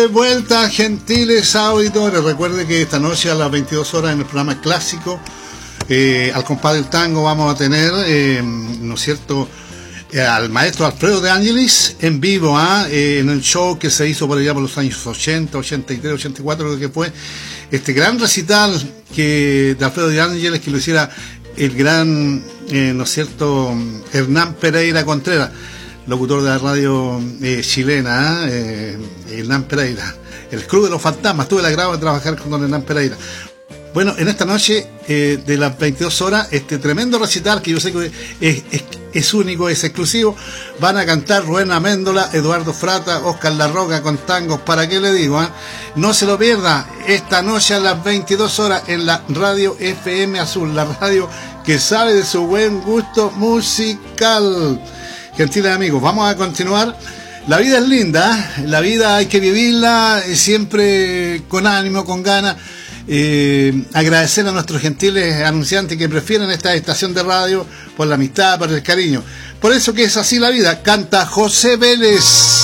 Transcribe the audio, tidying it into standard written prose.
De vuelta, gentiles auditores. Recuerde que esta noche a las 22 horas en el programa clásico, al compadre del tango, vamos a tener, ¿no es cierto?, al maestro Alfredo de Ángelis en vivo, en el show que se hizo por allá por los años 80, 83, 84, creo que fue este gran recital de Alfredo de Ángelis, que lo hiciera el gran, ¿no es cierto?, Hernán Pereira Contreras, locutor de la radio chilena, Hernán Pereira, el Club de los Fantasmas. Tuve el agrado de trabajar con don Hernán Pereira. Bueno, en esta noche de las 22 horas, este tremendo recital que yo sé que es único, es exclusivo, van a cantar Rubén Améndola, Eduardo Frata, Oscar La Roca con tangos. ¿Para qué le digo? No se lo pierda esta noche a las 22 horas en la radio FM Azul, la radio que sabe de su buen gusto musical. Gentiles amigos, vamos a continuar. La vida es linda, la vida hay que vivirla siempre con ánimo, con ganas. Agradecer a nuestros gentiles anunciantes que prefieren esta estación de radio por la amistad, por el cariño. Por eso que es así la vida. Canta José Vélez.